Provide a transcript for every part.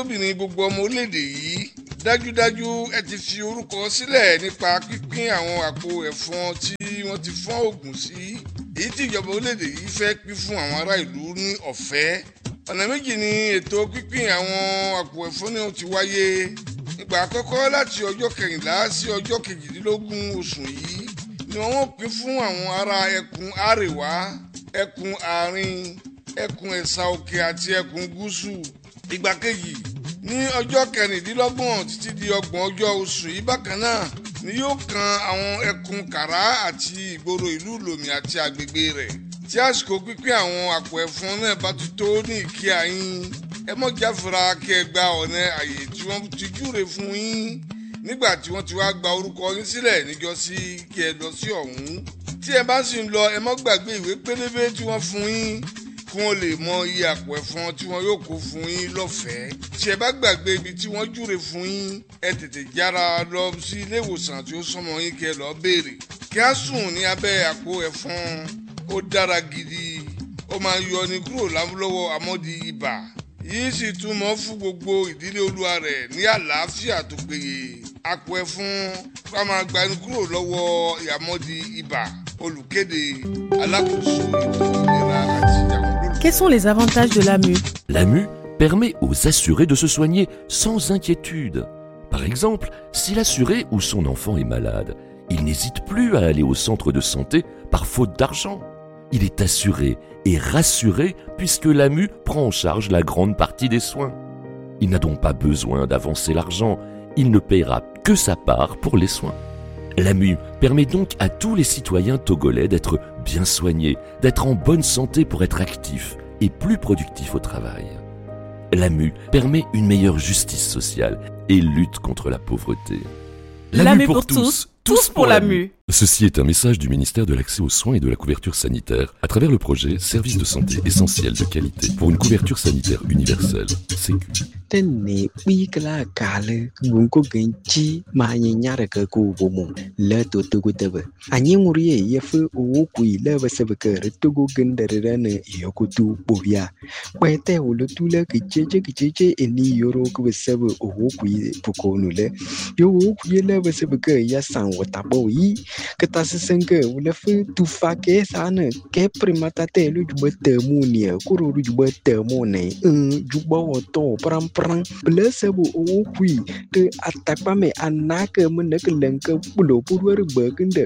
Obìnrin gbogbo ọmọ orílẹ̀-èdè yìí dájúdájú ẹ ti fi orúkọ sílẹ̀ nípa pínpín àwọn àpò ẹ̀fọn tí wọ́n ti fọ́n oògùn sí èyí tí ìjọba orílẹ̀-èdè yìí fẹ́ pín fún àwọn ará ìlú ní ọ̀fẹ́. Ọ̀nà méjì ni ètò pínpín àwọn àpò ẹ̀fọn náà ti wáyé. Ìgbà àkọ́kọ́ láti ọjọ́ 14 sí ọjọ́ 18 oṣù yìí ni wọ́n ó pín fún àwọn ará ẹkùn àríwá, ẹkùn àárín, ẹkùn ẹ̀sà òkè àti ẹkùn gúúsù. Ìgbà kejì ní ọjọ́ 16 títí di 30 ọjọ́ oṣù yìí bákan náà ni yóò kan àwọn ẹkùn kàrá àti ìgboro ìlú lòmì àti agbègbè rẹ̀. Tí àsìkò pínpín àwọn àpò ẹ̀fọn náà bá ti tó ní ìkíyà yín, ẹ mọ̀ jáfara kí ẹ gba ọ̀nà àyè tí wọ́n ti júre fún yín nígbà tí wọ́n ti wá gba orúkọ yín sílẹ̀ níjọ́sí kí ẹ lọ sí ọ̀hún. Tí ẹ bá sì ń lọ ẹ mọ́ gbàgbé ìwé pélébé tí wọ́n fún yín kí wọ́n lè mọ iye àpò ẹ̀fọn tí wọ́n yóò kó fún yín lọ́fẹ̀ẹ́. Tí ẹ bá gbàgbé ibi tí wọ́n júre fún yín, ẹ tètè jára lọ sí ilé ìwòsàn tí ó súnmọ́ yín kí ẹ lọ béèrè. Kí á sùn ní abẹ́ àpò ẹ̀fọn ó dára gidi, ó máa ń yọni kúrò lọ́wọ́ amọ́di ibà. Yìí sì túmọ̀ fún gbogbo ìdílé olúwa rẹ̀ ní àlàáfíà tó péye. Àpò ẹ̀fọn ká máa gbani kúrò lọ́wọ́ ìyàmọ́di ibà. Olùkéde alákòóso ètò ìlera àti ìyàwó. Quels sont les avantages de l'AMU? L'AMU permet aux assurés de se soigner sans inquiétude. Par exemple, si l'assuré ou son enfant est malade, il n'hésite plus à aller au centre de santé par faute d'argent. Il est assuré et rassuré puisque l'AMU prend en charge la grande partie des soins. Il n'a donc pas besoin d'avancer l'argent, il ne paiera que sa part pour les soins. L'AMU permet donc à tous les citoyens togolais d'être bien soignés, d'être en bonne santé pour être actifs et plus productifs au travail. L'AMU permet une meilleure justice sociale et lutte contre la pauvreté. L'AMU pour tous, tous pour l'AMU. Ceci est un message du ministère de l'Accès aux soins et de la couverture sanitaire à travers le projet Services de santé essentiels de qualité pour une couverture sanitaire universelle, Sécu. Tene wikla kale gunko genchi mahanyara ke ku bomo le to tugu tebe anyi murie yefu o ku ile basebeke tugu gendere ne yokutu bobia kwete ulu tule kicheche eni yoro ku basebe o ku pukonu le yo ku ile basebeke ya san watabo yi keta sesenge ule fu tu fake sana ke primata te lu jubete munia kuru jubete mone jubo to pram Blessable o qui the atakame anaka menekelenke pulo purwer berkende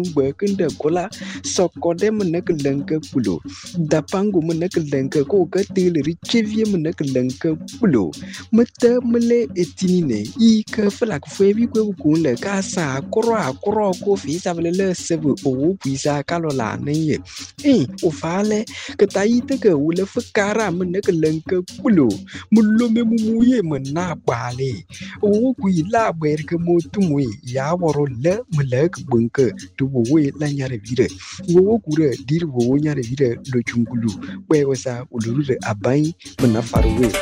kola sokode menekelenke pulo dapangu menekelenke ko katil richevie menekelenke pulo mete mele etinine I ka flak febi ko kunle ka sa kro ko fi savele sebe o pisa kalola neye o fale ke taite ke ule fakara menekelenke pulo mulo memuye mena bale o ku ila ber ke motumwe ya woro le melek bunke to we la nyare vire wo ku re dir wo nyare vire lo chungulu we wasa uluru abai mena farwe